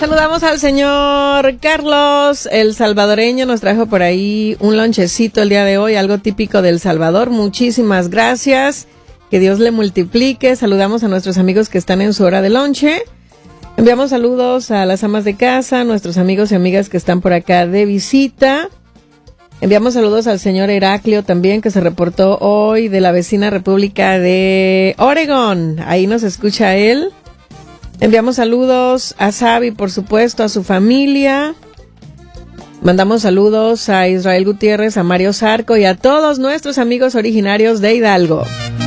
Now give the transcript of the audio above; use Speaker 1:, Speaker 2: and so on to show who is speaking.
Speaker 1: Saludamos al señor Carlos, el salvadoreño, nos trajo por ahí un lonchecito el día de hoy, algo típico del Salvador. Muchísimas gracias, que Dios le multiplique. Saludamos a nuestros amigos que están en su hora de lonche. Enviamos saludos a las amas de casa, nuestros amigos y amigas que están por acá de visita. Enviamos saludos al señor Heraclio también, que se reportó hoy de la vecina República de Oregón. Ahí nos escucha él. Enviamos saludos a Sabi, por supuesto, a su familia. Mandamos saludos a Israel Gutiérrez, a Mario Zarco y a todos nuestros amigos originarios de Hidalgo.